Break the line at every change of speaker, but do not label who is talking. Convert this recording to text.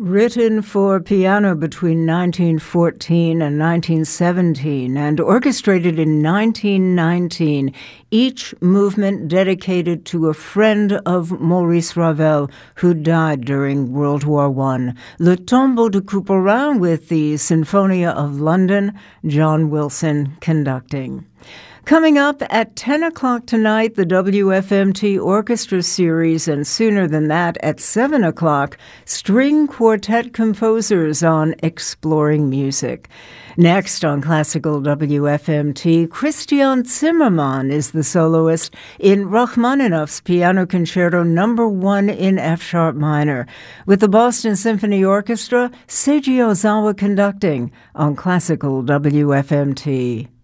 Written for piano between 1914 and 1917 and orchestrated in 1919, each movement dedicated to a friend of Maurice Ravel who died during World War I. Le Tombeau de Couperin with the Sinfonia of London, John Wilson conducting. Coming up at 10 o'clock tonight, the WFMT Orchestra Series, and sooner than that, at 7 o'clock, string quartet composers on Exploring Music. Next on Classical WFMT, Christian Zimmermann is the soloist in Rachmaninoff's Piano Concerto No. 1 in F-sharp minor, with the Boston Symphony Orchestra, Seiji Ozawa conducting on Classical WFMT.